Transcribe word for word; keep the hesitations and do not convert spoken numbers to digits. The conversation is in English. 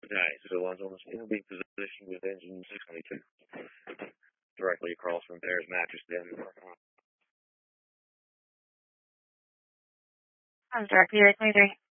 Okay, so I was on this in B position with engine six twenty-two, directly across from Bear's Mattress Den. I'm directly right twenty-three.